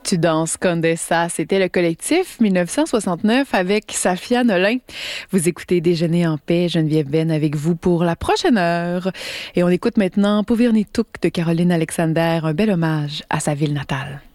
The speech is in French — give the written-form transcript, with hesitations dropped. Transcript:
Tu danses Condessa, c'était le collectif 1969 avec Safia Nolin. Vous écoutez Déjeuner en paix, Geneviève Ben avec vous pour la prochaine heure. Et on écoute maintenant Povirnitouk de Caroline Alexander, un bel hommage à sa ville natale.